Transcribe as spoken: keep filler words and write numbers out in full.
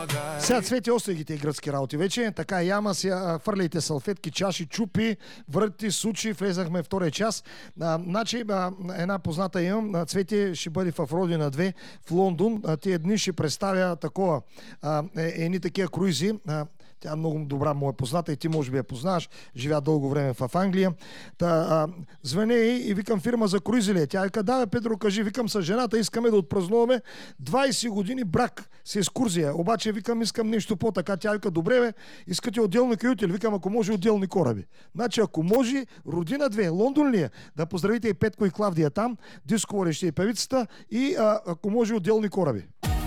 Сега, Цвети, остави тези гръцки работи вече. Така, яма си, фърляйте салфетки, чаши, чупи, върти, сучи, влезахме в втория час. А, значи, а, една позната имам, Цвети ще бъде в Родина две в Лондон. А, тия дни ще представя такова, а, е, едни такива круизи. А, тя много добра му е позната и ти може би я познаваш. Живя дълго време в Англия. Та, а, звъня и, и викам фирма за круизи ли е? Тя вика, да, бе, Петро, кажи, викам с жената, искаме да отпразнуваме двайсет години брак с екскурзия. Обаче викам, искам нещо по-така. Тя вика, добре, бе, искате отделни каюти ли? Викам, ако може отделни кораби. Значи, ако може, Родина две, Лондон ли е? Да поздравите и Петко и Клавдия там, диско водещи и певицата и а, ако може отделни кораби.